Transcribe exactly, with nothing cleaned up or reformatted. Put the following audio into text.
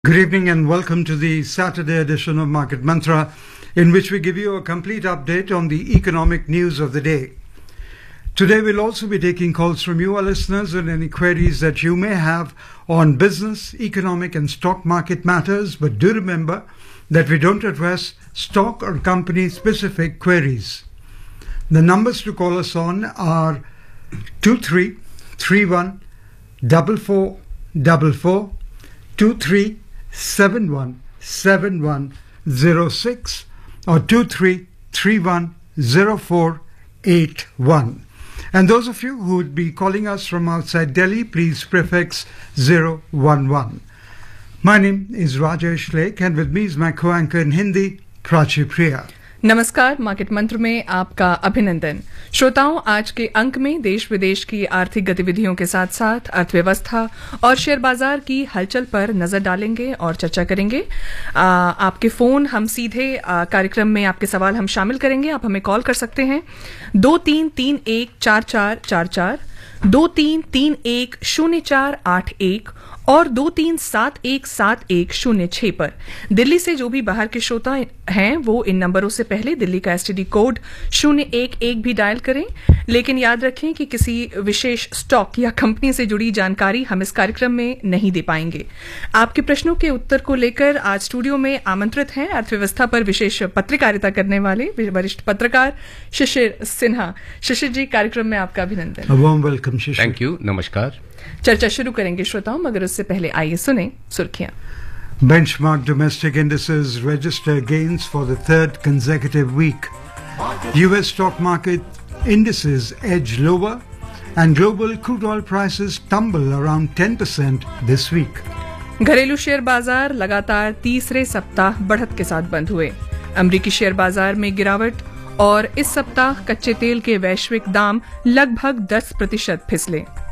Good evening and welcome to the Saturday edition of Market Mantra, in which we give you a complete update on the economic news of the day. Today we'll also be taking calls from you, our listeners, and any queries that you may have on business, economic and stock market matters. But do remember that we don't address stock or company specific queries. The numbers to call us on are two three three one four four four four, two three seven one seven one zero six or two three three one zero four eight one. And those of you who would be calling us from outside Delhi, please prefix zero one one. My name is Rajesh Lake and with me is my co-anchor in Hindi, Prachi Priya. नमस्कार, market मंत्र में आपका अभिनंदन। श्रोताओं, आज के अंक में देश विदेश की आर्थिक गतिविधियों के साथ साथ अर्थव्यवस्था और शेयर बाजार की हलचल पर नजर डालेंगे और चर्चा करेंगे। आ, आपके फोन हम सीधे आ, कार्यक्रम में आपके सवाल हम शामिल करेंगे। आप हमें कॉल कर सकते हैं दो तीन तीन एक चार चार चार चार, दो तीन तीन एक शून्य चार आठ एक और दो तीन सात एक सात एक शून्य छह पर। दिल्ली से जो भी बाहर के श्रोता हैं वो इन नंबरों से पहले दिल्ली का एसटीडी कोड शून्य एक एक भी डायल करें, लेकिन याद रखें कि किसी विशेष स्टॉक या कंपनी से जुड़ी जानकारी हम इस कार्यक्रम में नहीं दे पाएंगे। आपके प्रश्नों के उत्तर को लेकर आज स्टूडियो में आमंत्रित हैं अर्थव्यवस्था पर विशेष पत्रकारिता करने वाले वरिष्ठ पत्रकार शिशिर सिन्हा। शिशिर जी, कार्यक्रम में आपका अभिनंदन। Welcome Shishir. थैंक यू, नमस्कार। चर्चा शुरू करेंगे श्रोताओं, मगर उससे पहले आइए सुने सुर्खियां। Benchmark domestic indices register gains for the third consecutive week. U S stock market indices edge lower and global crude oil prices tumble around ten percent this week. घरेलू शेयर बाजार लगातार तीसरे सप्ताह बढ़त के साथ बंद हुए। अमेरिकी शेयर बाजार में गिरावट और इस सप्ताह कच्चे तेल के वैश्विक दाम लगभग दस प्रतिशत फिसले।